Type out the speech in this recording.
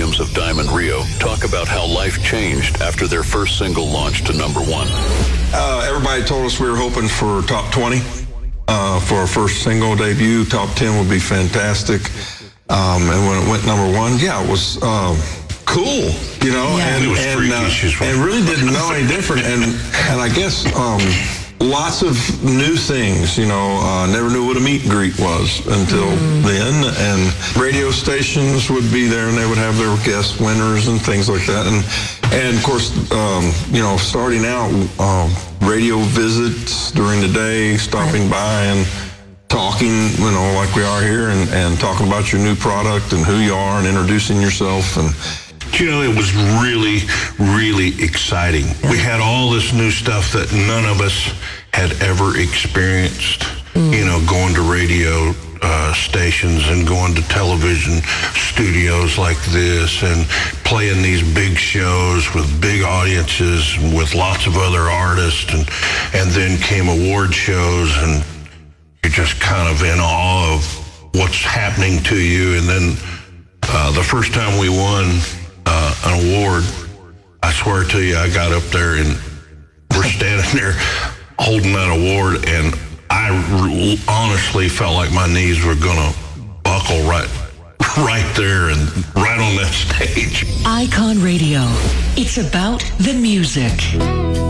Williams of Diamond Rio talk about how life changed after their first single launched to number one. Everybody told us we were hoping for top 20 for our first single debut. Top 10 would be fantastic. And when it went number one, yeah, it was cool, you know, and really didn't know any different. And I guess lots of new things, you know, never knew what a meet and greet was until then. And radio stations would be there and they would have their guest winners and things like that. And of course, you know, starting out, radio visits during the day, stopping by and talking, you know, like we are here, and talking about your new product and who you are and introducing yourself. And you know, it was really, really exciting. We had all this new stuff that none of us had ever experienced, you know, going to radio stations and going to television studios like this and playing these big shows with big audiences with lots of other artists, and then came award shows, and you're just kind of in awe of what's happening to you. And then the first time we won an award, I swear to you, I got up there and we're standing there holding that award, and I honestly felt like my knees were gonna buckle right there and right on that stage. Icon Radio. It's about the music.